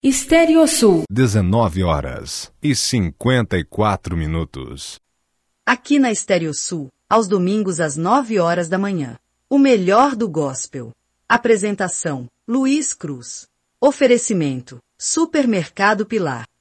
Estéreo Sul. 19h54. Aqui na Estéreo Sul, aos domingos às 9h da manhã. O melhor do gospel. Apresentação: Luiz Cruz. Oferecimento: Supermercado Pilar.